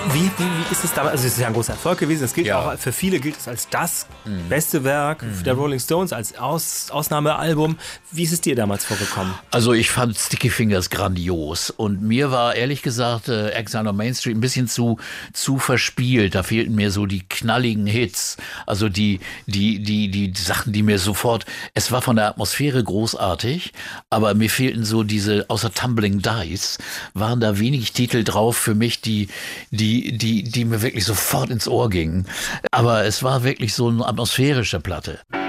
Wie ist es damals? Also es ist ja ein großer Erfolg gewesen. Es gilt Ja. auch, für viele gilt es als das beste Werk der Rolling Stones, als Ausnahmealbum. Wie ist es dir damals vorgekommen? Also ich fand Sticky Fingers grandios und mir war ehrlich gesagt Exile on Main Street ein bisschen zu verspielt. Da fehlten mir so die knalligen Hits, also die Sachen, die mir sofort, es war von der Atmosphäre großartig, aber mir fehlten so diese, außer Tumbling Dice, waren da wenig Titel drauf für mich, die mir wirklich sofort ins Ohr gingen. Aber es war wirklich so eine atmosphärische Platte.